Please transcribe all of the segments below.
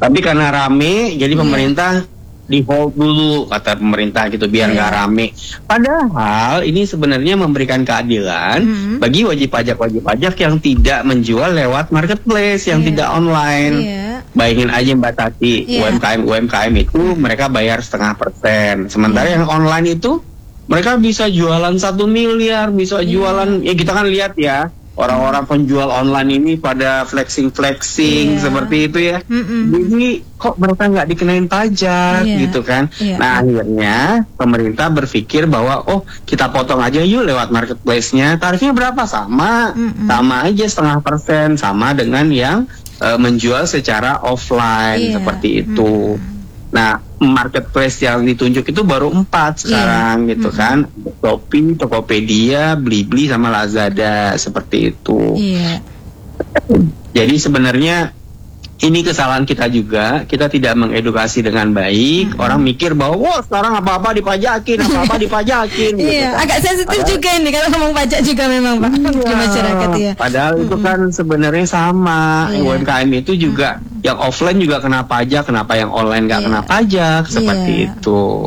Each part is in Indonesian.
Tapi karena rame, jadi pemerintah di hold dulu, kata pemerintah gitu, biar nggak rame. Padahal ini sebenarnya memberikan keadilan bagi wajib pajak yang tidak menjual lewat marketplace, yang tidak online. Bayangin aja Mbak Tati, UMKM itu mereka bayar 0,5%. Sementara yang online itu mereka bisa jualan 1 miliar, bisa jualan, ya kita kan lihat ya, orang-orang penjual online ini pada flexing seperti itu ya. Jadi kok mereka nggak dikenain pajak gitu kan. Nah akhirnya pemerintah berpikir bahwa kita potong aja yuk lewat marketplace-nya. Tarifnya berapa? Sama aja 0,5%, sama dengan yang menjual secara offline seperti itu. Nah, marketplace yang ditunjuk itu baru 4 sekarang gitu kan. Shopee, Tokopedia, Blibli sama Lazada seperti itu. Jadi sebenarnya ini kesalahan kita juga, kita tidak mengedukasi dengan baik. Orang mikir bahwa sekarang apa-apa dipajakin gitu kan. Agak sensitif juga ini kalau ngomong pajak juga memang Pak di masyarakat ya. Padahal itu kan sebenarnya sama. UMKM itu juga yang offline juga kena pajak, kenapa yang online nggak kena pajak seperti itu.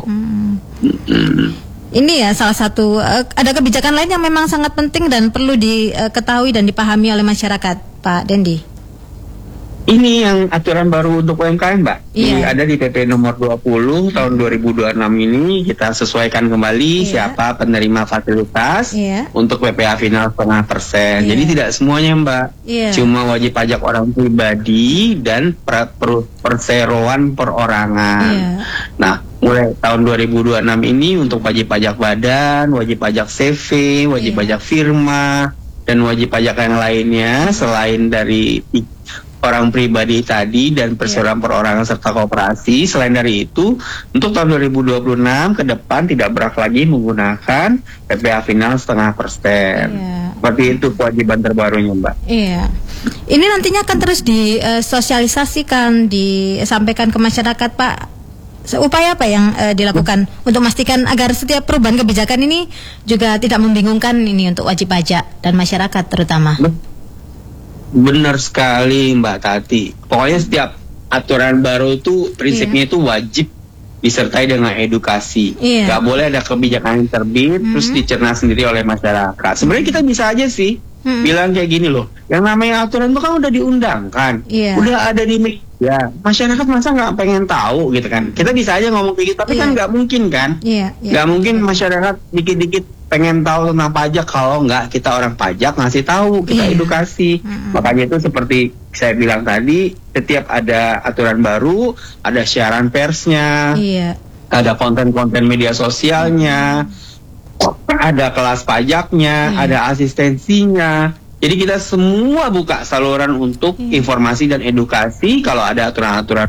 Ini ya salah satu ada kebijakan lain yang memang sangat penting dan perlu diketahui dan dipahami oleh masyarakat, Pak Dendi. Ini yang aturan baru untuk UMKM, Mbak. Ini ada di PP nomor 20 tahun 2026 ini. Kita sesuaikan kembali siapa penerima fasilitas untuk PPh final 0,5%. Jadi tidak semuanya, Mbak. Cuma wajib pajak orang pribadi dan perseroan perorangan. Nah, mulai tahun 2026 ini untuk wajib pajak badan, wajib pajak CV, wajib pajak firma, dan wajib pajak yang lainnya selain dari orang pribadi tadi dan perseroan perorangan serta koperasi. Selain dari itu, untuk tahun 2026 ke depan tidak berhak lagi menggunakan PPh final 0,5%. Seperti itu kewajiban terbarunya, Mbak. Ini nantinya akan terus disosialisasikan, disampaikan ke masyarakat, Pak. Upaya apa yang dilakukan untuk memastikan agar setiap perubahan kebijakan ini juga tidak membingungkan ini untuk wajib pajak dan masyarakat terutama? Benar sekali Mbak Tati. Pokoknya setiap aturan baru itu prinsipnya itu wajib disertai dengan edukasi. Gak boleh ada kebijakan yang terbit terus dicerna sendiri oleh masyarakat. Sebenarnya kita bisa aja sih bilang kayak gini loh. Yang namanya aturan itu kan udah diundangkan, udah ada di media. Masyarakat masa nggak pengen tahu gitu kan? Kita bisa aja ngomong kayak gitu, tapi kan nggak mungkin kan? Nggak mungkin masyarakat dikit-dikit pengen tahu tentang pajak kalau nggak kita orang pajak ngasih tahu, kita edukasi. Makanya itu seperti saya bilang tadi, setiap ada aturan baru, ada siaran persnya, ada konten-konten media sosialnya, ada kelas pajaknya, ada asistensinya. Jadi kita semua buka saluran untuk informasi dan edukasi kalau ada aturan-aturan.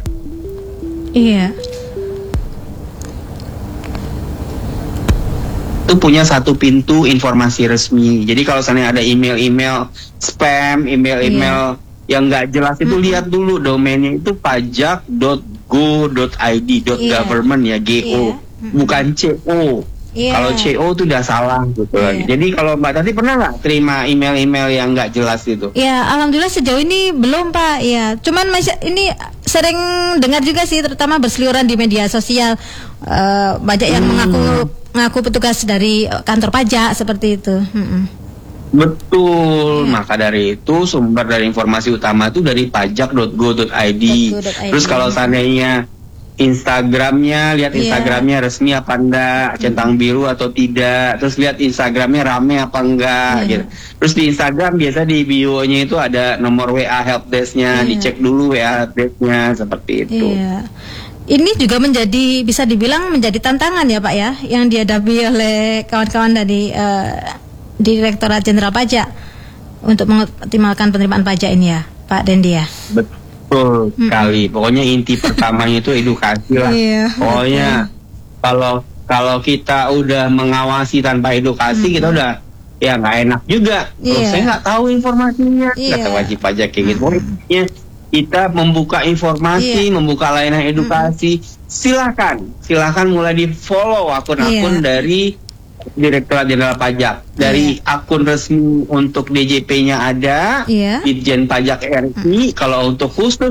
Itu punya satu pintu informasi resmi. Jadi kalau misalnya ada email-email spam, email-email yang nggak jelas itu lihat dulu domainnya itu pajak.go.id .government ya, GO, bukan CO. Kalau CO itu udah salah gitu lagi. Jadi kalau Mbak Tati pernah nggak terima email-email yang nggak jelas itu? Alhamdulillah sejauh ini belum Pak. Cuman ini sering dengar juga sih, terutama berseliweran di media sosial, banyak yang mengaku petugas dari kantor pajak seperti itu. Betul, maka dari itu sumber dari informasi utama itu dari pajak.go.id. Terus kalau seandainya Instagramnya, lihat Instagramnya resmi apa enggak, centang biru atau tidak. Terus lihat Instagramnya rame apa enggak gitu. Terus di Instagram biasa di bio-nya itu ada nomor WA helpdesk-nya, dicek dulu WA helpdesk-nya seperti itu. Ini juga bisa dibilang menjadi tantangan ya Pak ya, yang dihadapi oleh kawan-kawan dari Direktorat Jenderal Pajak untuk mengoptimalkan penerimaan pajak ini ya Pak Dendi ya. Betul sekali. Pokoknya inti pertamanya itu edukasi lah. Pokoknya kalau kita udah mengawasi tanpa edukasi, kita udah nggak enak juga. Kalau saya nggak tahu informasinya, kata wajib pajak kayak gitu. Pokoknya kita membuka informasi, membuka layanan edukasi. Silakan mulai di follow akun-akun dari Direktorat Jenderal Pajak. Dari akun resmi untuk DJP-nya ada, Ditjen Pajak RI. Kalau untuk khusus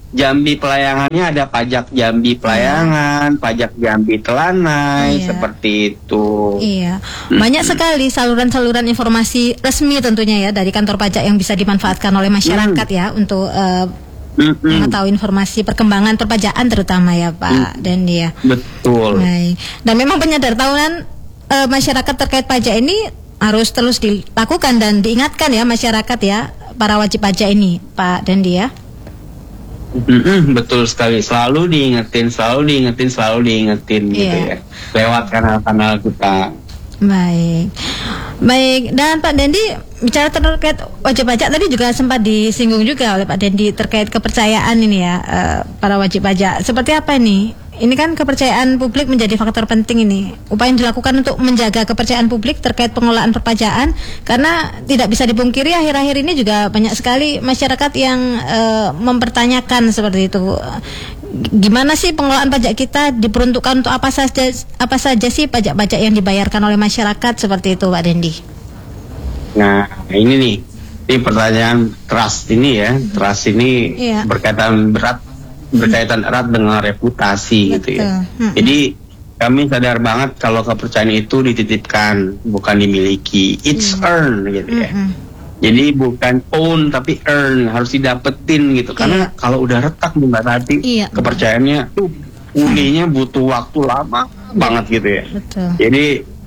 Jambi Pelayangannya ada pajak Jambi Pelayangan, pajak Jambi Telanai, seperti itu. Iya, banyak sekali saluran-saluran informasi resmi tentunya ya dari kantor pajak yang bisa dimanfaatkan oleh masyarakat ya untuk mengetahui informasi perkembangan perpajakan terutama ya Pak Dendi ya. Betul. Baik. Dan memang penyadar tahunan masyarakat terkait pajak ini harus terus dilakukan dan diingatkan ya masyarakat ya, para wajib pajak ini Pak Dendi ya. Betul sekali, selalu diingetin gitu ya, lewat kanal-kanal kita. Baik. Dan Pak Dendi bicara terkait wajib pajak tadi juga sempat disinggung juga oleh Pak Dendi terkait kepercayaan ini ya, para wajib pajak. Seperti apa ini? Ini kan kepercayaan publik menjadi faktor penting ini. Upaya yang dilakukan untuk menjaga kepercayaan publik terkait pengelolaan perpajakan, karena tidak bisa dipungkiri akhir-akhir ini juga banyak sekali masyarakat yang mempertanyakan seperti itu. Gimana sih pengelolaan pajak kita, diperuntukkan untuk apa saja sih pajak-pajak yang dibayarkan oleh masyarakat, seperti itu Pak Dendi. Nah ini nih, ini pertanyaan trust ini ya, berkaitan erat dengan reputasi. Betul. Gitu ya. Jadi kami sadar banget kalau kepercayaan itu dititipkan, bukan dimiliki. It's earned gitu ya. Jadi bukan own tapi earn, harus didapetin gitu. Karena kalau udah retak nih Mbak Tati, kepercayaannya tuh pulihnya butuh waktu lama banget gitu ya. Betul. Jadi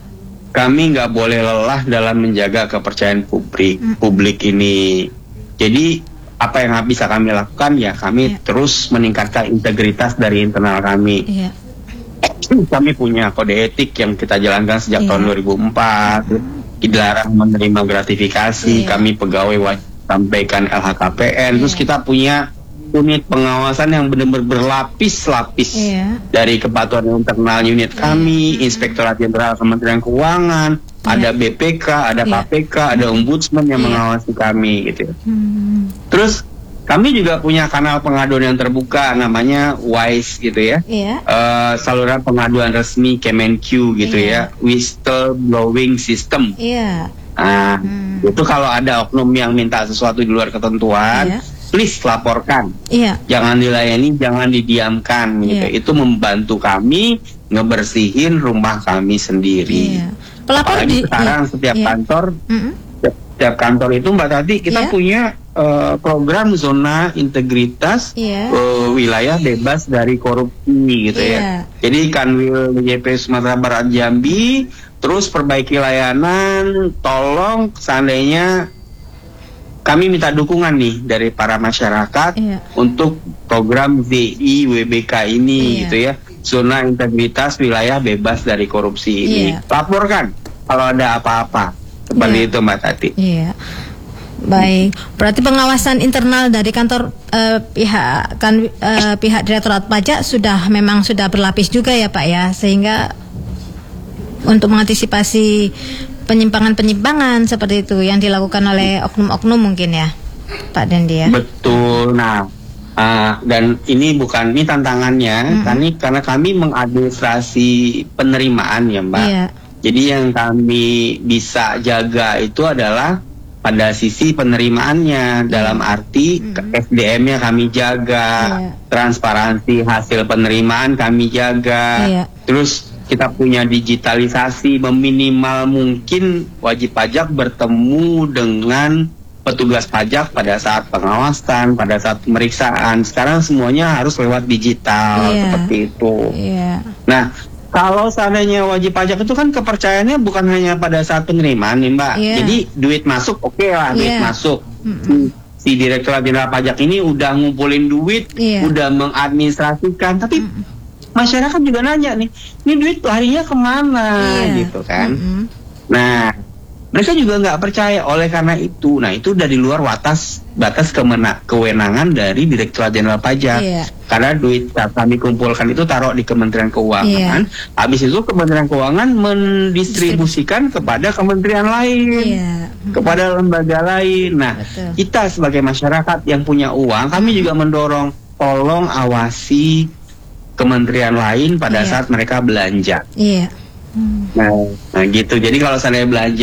kami nggak boleh lelah dalam menjaga kepercayaan publik ini. Jadi apa yang bisa kami lakukan ya, kami terus meningkatkan integritas dari internal kami. Kami punya kode etik yang kita jalankan sejak tahun 2004. Dilarang menerima gratifikasi, kami pegawai wajib sampaikan LHKPN. Terus kita punya unit pengawasan yang benar-benar berlapis-lapis, dari kepatuhan internal unit kami, Inspektorat Jenderal Kementerian Keuangan, ada BPK, ada KPK, ada Ombudsman yang mengawasi kami gitu. Terus kami juga punya kanal pengaduan yang terbuka namanya WISE gitu ya, saluran pengaduan resmi Kemenq gitu ya, whistleblowing system. Nah, itu kalau ada oknum yang minta sesuatu di luar ketentuan, please laporkan. Jangan dilayani, jangan didiamkan gitu. Itu membantu kami ngebersihin rumah kami sendiri. Apalagi sekarang setiap kantor, setiap kantor itu Mbak Tati kita punya program zona integritas wilayah bebas dari korupsi gitu ya. Jadi Kanwil JP Sumatera Barat Jambi terus perbaiki layanan, tolong seandainya kami minta dukungan nih dari para masyarakat untuk program ZI WBK ini gitu ya, zona integritas wilayah bebas dari korupsi ini. Laporkan kalau ada apa-apa seperti itu Mbak Tati. Baik, berarti pengawasan internal dari kantor pihak Direktorat Pajak memang sudah berlapis juga ya Pak ya, sehingga untuk mengantisipasi penyimpangan-penyimpangan seperti itu yang dilakukan oleh oknum-oknum mungkin ya Pak Dendi ya. Betul. Nah, dan ini tantangannya, karena kami mengadministrasi penerimaan ya Mbak. Jadi yang kami bisa jaga itu adalah pada sisi penerimaannya, dalam arti SDM-nya kami jaga, transparansi hasil penerimaan kami jaga, terus kita punya digitalisasi, meminimal mungkin wajib pajak bertemu dengan petugas pajak pada saat pengawasan, pada saat pemeriksaan. Sekarang semuanya harus lewat digital, seperti itu. Nah, kalau seandainya wajib pajak itu kan kepercayaannya bukan hanya pada saat penerimaan nih Mbak. Jadi duit masuk duit masuk. Si Direktorat Jenderal Pajak ini udah ngumpulin duit, udah mengadministrasikan, tapi masyarakat juga nanya nih, ini duit larinya kemana gitu kan. Nah, mereka juga nggak percaya. Oleh karena itu, itu udah di luar batas kewenangan dari Direktorat Jenderal Pajak. Karena duit kami kumpulkan itu taruh di Kementerian Keuangan. Habis itu Kementerian Keuangan mendistribusikan kepada kementerian lain, kepada lembaga lain. Nah, kita sebagai masyarakat yang punya uang, kami juga mendorong, tolong awasi kementerian lain pada saat mereka belanja. Nah gitu. Jadi kalau saya belanja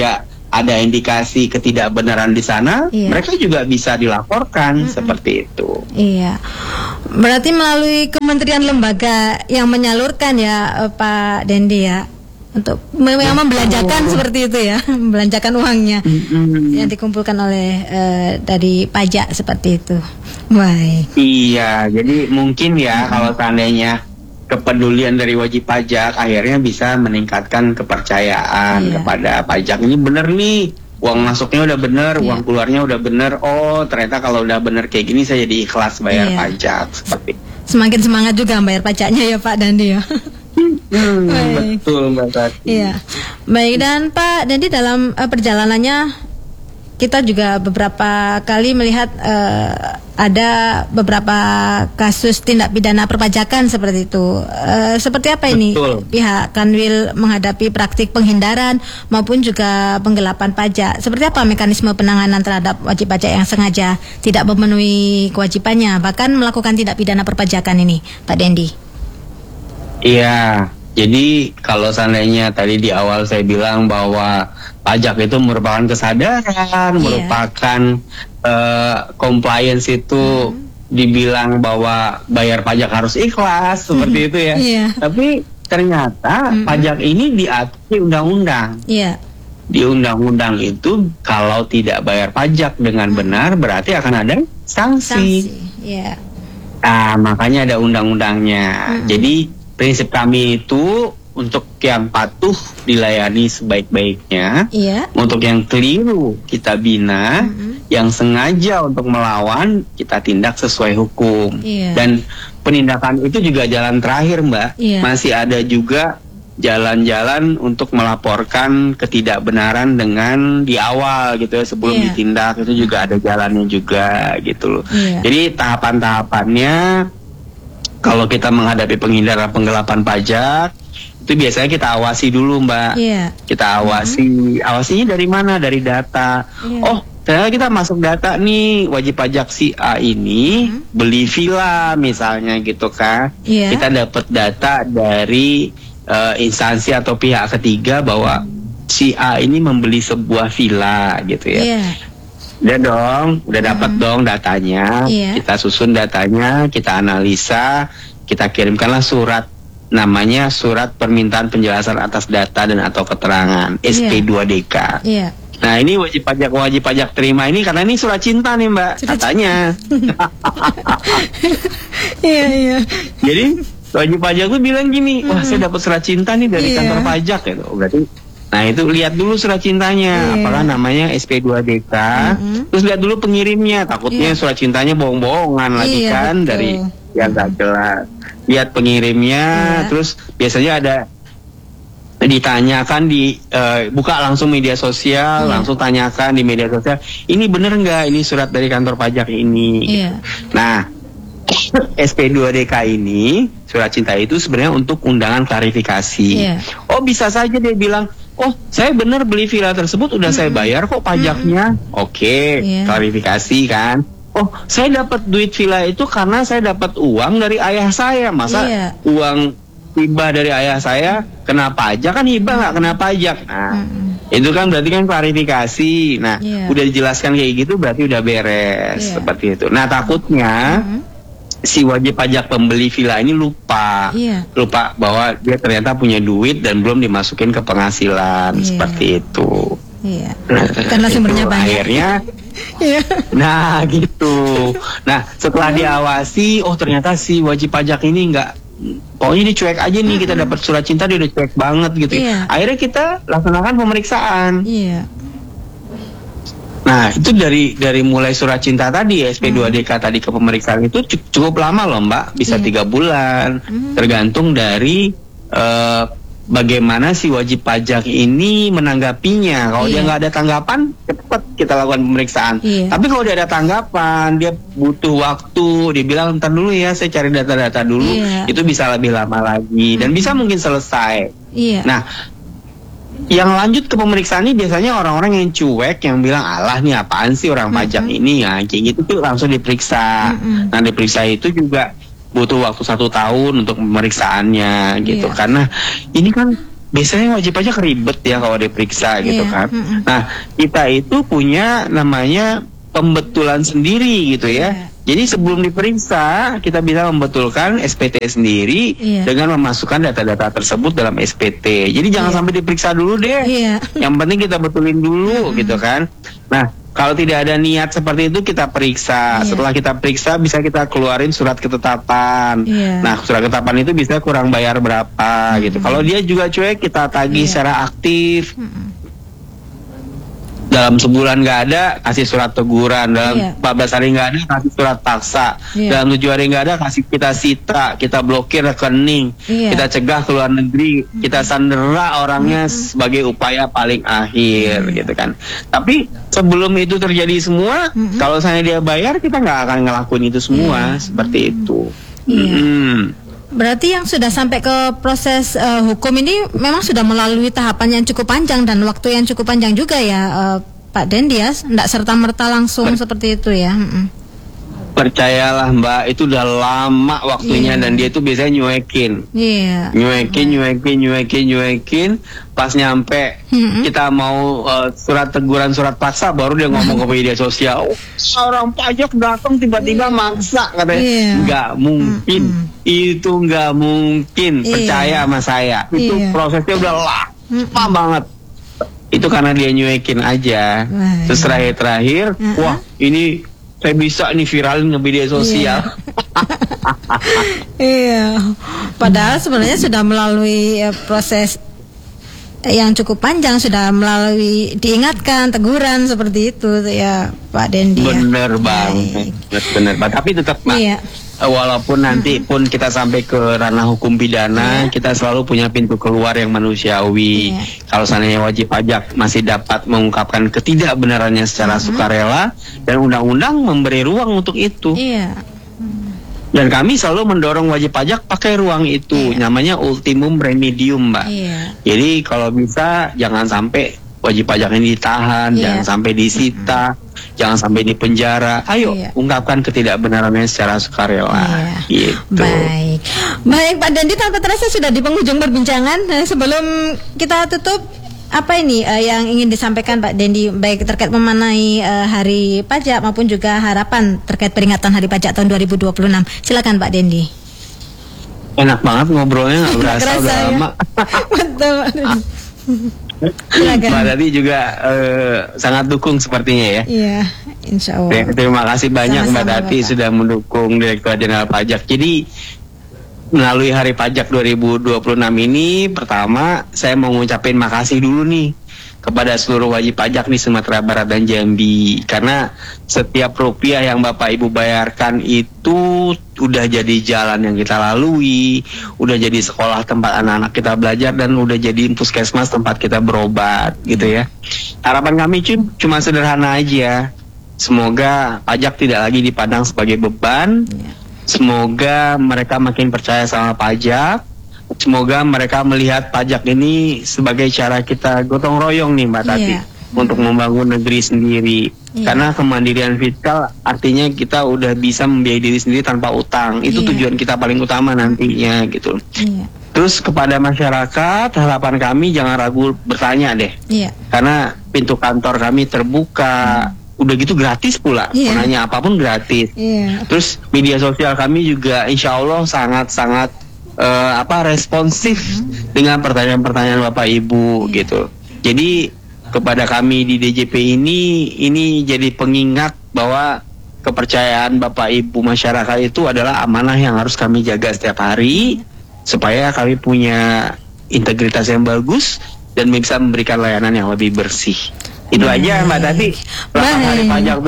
ada indikasi ketidakbenaran di sana, mereka juga bisa dilaporkan seperti itu. Iya. Berarti melalui kementerian lembaga yang menyalurkan ya Pak Dendi ya, untuk yang membelanjakan seperti itu ya, membelanjakan uangnya yang dikumpulkan oleh dari pajak seperti itu. Baik. Iya, jadi mungkin ya kalau seandainya kepedulian dari wajib pajak akhirnya bisa meningkatkan kepercayaan kepada pajak. Ini bener nih, uang masuknya udah bener, uang keluarnya udah bener. Oh, ternyata kalau udah bener kayak gini saya jadi ikhlas bayar pajak. Seperti semakin semangat juga bayar pajaknya ya Pak Dandi ya. Betul Mbak Tati. Iya. Baik, dan Pak Dandi dalam perjalanannya kita juga beberapa kali melihat ada beberapa kasus tindak pidana perpajakan seperti itu. Seperti apa ini pihak Kanwil menghadapi praktik penghindaran maupun juga penggelapan pajak? Seperti apa mekanisme penanganan terhadap wajib pajak yang sengaja tidak memenuhi kewajibannya, bahkan melakukan tindak pidana perpajakan ini, Pak Dendi? Iya, jadi kalau seandainya tadi di awal saya bilang bahwa pajak itu merupakan kesadaran, merupakan compliance itu dibilang bahwa bayar pajak harus ikhlas, seperti itu ya. Tapi ternyata pajak ini diatur di undang-undang. Di undang-undang itu kalau tidak bayar pajak dengan benar berarti akan ada sanksi. Nah, makanya ada undang-undangnya. Jadi prinsip kami itu untuk yang patuh dilayani sebaik-baiknya, untuk yang keliru kita bina, yang sengaja untuk melawan kita tindak sesuai hukum. Dan penindakan itu juga jalan terakhir Mbak, masih ada juga jalan-jalan untuk melaporkan ketidakbenaran dengan di awal gitu ya, sebelum ditindak itu juga ada jalannya juga gitu loh. Jadi tahapan-tahapannya kalau kita menghadapi penghindaran penggelapan pajak itu biasanya kita awasi dulu Mbak. Kita awasinya dari mana? Dari data. Oh, ternyata kita masuk data nih, wajib pajak si A ini beli villa misalnya gitu kan. Kita dapat data dari instansi atau pihak ketiga bahwa si A ini membeli sebuah villa gitu ya. Udah dapat dong datanya. Kita susun datanya, kita analisa, kita kirimkanlah surat, namanya surat permintaan penjelasan atas data dan atau keterangan, SP2DK. Nah, ini wajib pajak terima ini karena ini surat cinta nih Mbak, katanya. Jadi wajib pajak tuh bilang gini, wah saya dapat surat cinta nih dari kantor pajak gitu. Berarti nah itu lihat dulu surat cintanya, apakah namanya SP2DK, terus lihat dulu pengirimnya, takutnya surat cintanya bohong-bohongan lagi kan, dari yang gak jelas. Lihat pengirimnya, terus biasanya ada ditanyakan buka langsung media sosial, langsung tanyakan di media sosial, ini bener nggak ini surat dari kantor pajak ini? Nah, SP2DK ini, surat cinta itu sebenarnya untuk undangan klarifikasi. Oh, bisa saja dia bilang, oh saya benar beli villa tersebut, udah saya bayar kok pajaknya. Oke, klarifikasi kan. Oh, saya dapat duit villa itu karena saya dapat uang dari ayah saya. Masa uang hibah dari ayah saya kena pajak? Kan hibah nggak kena pajak. Nah, itu kan berarti kan klarifikasi. Nah, udah dijelaskan kayak gitu berarti udah beres, seperti itu. Nah, takutnya si wajib pajak pembeli villa ini lupa bahwa dia ternyata punya duit dan belum dimasukin ke penghasilan, seperti itu. Karena sumbernya banyak. Akhirnya, nah gitu. Nah, setelah diawasi, oh ternyata si wajib pajak ini pokoknya dia cuek aja nih, kita dapat surat cinta dia udah cuek banget gitu. Akhirnya kita laksanakan pemeriksaan. Nah, itu dari mulai surat cinta tadi, SP2DK tadi ke pemeriksaan itu cukup lama loh Mbak, bisa 3 bulan, tergantung dari bagaimana si wajib pajak ini menanggapinya. Kalau dia nggak ada tanggapan, cepat kita lakukan pemeriksaan. Tapi kalau dia ada tanggapan, dia butuh waktu, dia bilang ntar dulu ya, saya cari data-data dulu, itu bisa lebih lama lagi dan bisa mungkin selesai. Nah, yang lanjut ke pemeriksaan ini biasanya orang-orang yang cuek, yang bilang alah nih apaan sih orang pajak ini ya, kayak gitu tuh langsung diperiksa. Nah, diperiksa itu juga butuh waktu 1 tahun untuk pemeriksaannya gitu, karena ini kan biasanya wajib pajak ribet ya kalau diperiksa gitu kan. Nah, kita itu punya namanya pembetulan sendiri gitu ya. Jadi sebelum diperiksa, kita bisa membetulkan SPT sendiri dengan memasukkan data-data tersebut dalam SPT. Jadi jangan sampai diperiksa dulu deh. Yang penting kita betulin dulu gitu kan. Nah, kalau tidak ada niat seperti itu, kita periksa. Setelah kita periksa, bisa kita keluarin surat ketetapan. Nah, surat ketetapan itu bisa kurang bayar berapa gitu. Kalau dia juga cuek, kita tagih secara aktif. Dalam sebulan nggak ada, kasih surat teguran. Dalam 14 hari nggak ada, kasih surat paksa. Dalam 7 hari nggak ada, kasih kita sita, kita blokir rekening, kita cegah ke luar negeri, kita sandera orangnya sebagai upaya paling akhir, gitu kan. Tapi sebelum itu terjadi semua, kalau saya dia bayar, kita nggak akan ngelakuin itu semua, seperti itu. Berarti yang sudah sampai ke proses hukum ini memang sudah melalui tahapan yang cukup panjang dan waktu yang cukup panjang juga ya, Pak Dendi ya, tidak serta-merta langsung seperti itu ya. Percayalah Mbak, itu udah lama waktunya dan dia itu biasanya nyuekin. Nyuekin. Pas nyampe kita mau surat teguran, surat paksa, baru dia ngomong ke media sosial. Orang pajak datang tiba-tiba maksa katanya. Nggak mungkin. Itu nggak mungkin. Percaya sama saya. Itu prosesnya udah lama banget. Itu karena dia nyuekin aja. Terus terakhir, wah ini saya bisa nih viralin ke media sosial. Padahal sebenarnya sudah melalui proses yang cukup panjang, sudah melalui diingatkan, teguran seperti itu ya Pak Dendi. Bener banget, bener banget. Tapi tetap walaupun nanti pun kita sampai ke ranah hukum pidana, kita selalu punya pintu keluar yang manusiawi. Kalau seandainya wajib pajak masih dapat mengungkapkan ketidakbenarannya secara sukarela, dan undang-undang memberi ruang untuk itu. Dan kami selalu mendorong wajib pajak pakai ruang itu, namanya ultimum remedium, Mbak. Jadi kalau bisa jangan sampai wajib pajak ini ditahan, jangan sampai disita, jangan sampai di penjara. Ayo ungkapkan ketidakbenarannya secara sukarela. Gitu. Baik Pak Dendi, tanpa terasa sudah di penghujung perbincangan. Sebelum kita tutup, apa ini yang ingin disampaikan Pak Dendi, baik terkait memenai Hari Pajak maupun juga harapan terkait peringatan Hari Pajak tahun 2026? Silakan Pak Dendi. Enak banget ngobrolnya, nggak berasa udah lama. Betul. Mbak Tati juga sangat dukung sepertinya ya. Iya, insya Allah. Terima kasih banyak Mbak Tati sudah mendukung Direktorat Jenderal Pajak. Jadi melalui Hari Pajak 2026 ini, pertama saya mau ngucapin makasih dulu nih kepada seluruh wajib pajak di Sumatera Barat dan Jambi, karena setiap rupiah yang Bapak Ibu bayarkan itu udah jadi jalan yang kita lalui, udah jadi sekolah tempat anak-anak kita belajar, dan udah jadi puskesmas tempat kita berobat gitu ya. Harapan kami cuma sederhana aja, semoga pajak tidak lagi dipandang sebagai beban. Semoga mereka makin percaya sama pajak. Semoga mereka melihat pajak ini sebagai cara kita gotong royong nih Mbak Tati, untuk membangun negeri sendiri. Karena kemandirian fiskal artinya kita udah bisa membiayai diri sendiri tanpa utang. Itu tujuan kita paling utama nantinya gitu. Terus kepada masyarakat, harapan kami jangan ragu bertanya deh. Karena pintu kantor kami terbuka. Udah gitu gratis pula, mau nanya apapun gratis. Terus media sosial kami juga insya Allah sangat-sangat responsif dengan pertanyaan-pertanyaan Bapak Ibu gitu. Jadi kepada kami di DJP ini jadi pengingat bahwa kepercayaan Bapak Ibu masyarakat itu adalah amanah yang harus kami jaga setiap hari, supaya kami punya integritas yang bagus dan bisa memberikan layanan yang lebih bersih. Itu aja Mbak Tati. Hari Pajak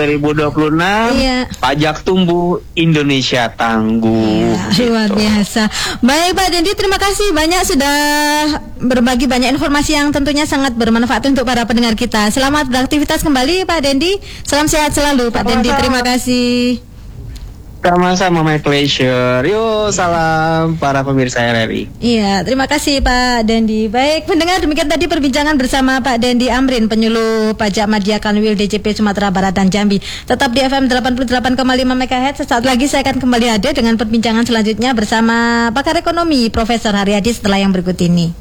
2026, pajak tumbuh, Indonesia tangguh. Luar biasa. Baik Pak Dendi, terima kasih banyak sudah berbagi banyak informasi yang tentunya sangat bermanfaat untuk para pendengar kita. Selamat beraktivitas kembali Pak Dendi. Salam sehat selalu Pak Dendi. Terima kasih. Sama-sama, my pleasure. Yuk, salam para pemirsa RRI. Iya, terima kasih Pak Dendi. Baik, pendengar, demikian tadi perbincangan bersama Pak Dendi Amrin, penyuluh pajak Madya Kanwil DJP Sumatera Barat dan Jambi. Tetap di FM 88,5 MHz. Sesaat lagi saya akan kembali hadir dengan perbincangan selanjutnya bersama pakar ekonomi Profesor Haryadi setelah yang berikut ini.